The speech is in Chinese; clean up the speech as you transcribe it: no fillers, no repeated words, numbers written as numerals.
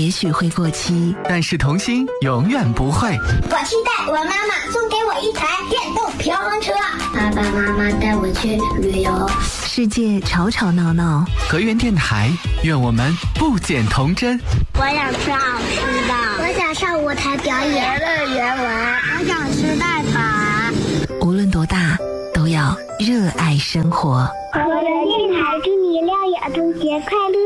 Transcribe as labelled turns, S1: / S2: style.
S1: 也许会过期，
S2: 但是童心永远不会。
S3: 我期待我妈妈送给我一台电动平衡车，爸爸妈妈带我去旅游。
S1: 世界吵吵闹闹，
S2: 河源电台，愿我们不减童真。
S3: 我想吃好吃的，我想上舞台表演，乐园玩，我想吃蛋挞。
S1: 无论多大，都要热爱生活。
S3: 河源电台祝你廖雅中节快乐。